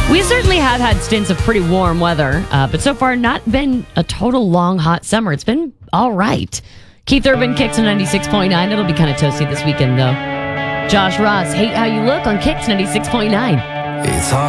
We certainly have had stints of pretty warm weather, but so far not been a total long hot summer. It's been all right. Keith Urban, Kicks on 96.9. It'll be kind of toasty this weekend, though. Josh Ross, Hate How You Look on Kicks 96.9. It's hard.